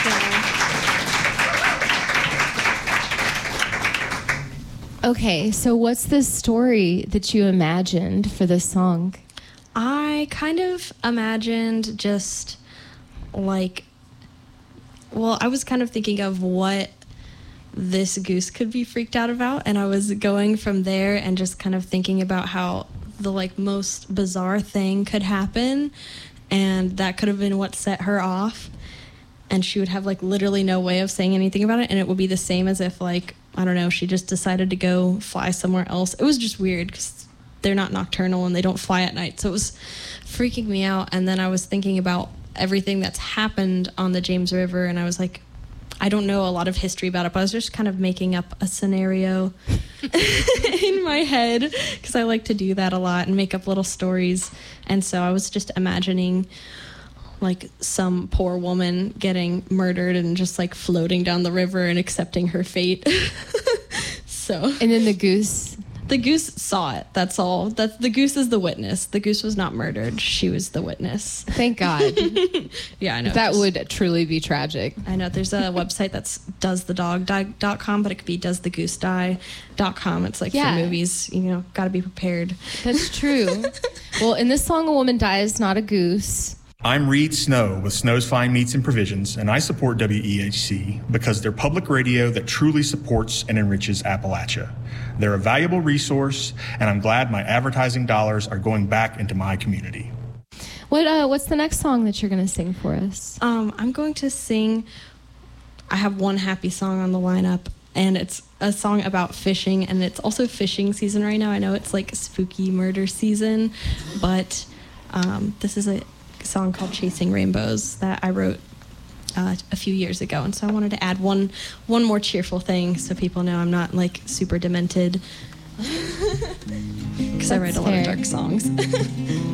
Okay, so what's the story that you imagined for this song? I kind of imagined just like, well, I was kind of thinking of what this goose could be freaked out about, and I was going from there and just kind of thinking about how the like most bizarre thing could happen, and that could have been what set her off, and she would have like literally no way of saying anything about it, and it would be the same as if like, I don't know, she just decided to go fly somewhere else. It was just weird because they're not nocturnal and they don't fly at night, so it was freaking me out. And then I was thinking about everything that's happened on the James River, and I was like, I don't know a lot of history about it, but I was just kind of making up a scenario in my head because I like to do that a lot and make up little stories. And so I was just imagining like some poor woman getting murdered and just like floating down the river and accepting her fate. So, and then the goose saw it. That's all. The goose is the witness. The goose was not murdered. She was the witness. Thank God. Yeah, I know. That would truly be tragic. I know. There's a website that's doesthedogdie.com, but it could be doesthegoosedie.com. It's like for movies, got to be prepared. That's true. Well, in this song, a woman dies, not a goose. I'm Reed Snow with Snow's Fine Meats and Provisions, and I support WEHC because they're public radio that truly supports and enriches Appalachia. They're a valuable resource, and I'm glad my advertising dollars are going back into my community. What's the next song that you're going to sing for us? I'm going to sing, I have one happy song on the lineup, and it's a song about fishing, and it's also fishing season right now. I know it's like spooky murder season, but this is a song called Chasing Rainbows that I wrote a few years ago, and so I wanted to add one more cheerful thing so people know I'm not like super demented because I write a lot of dark songs.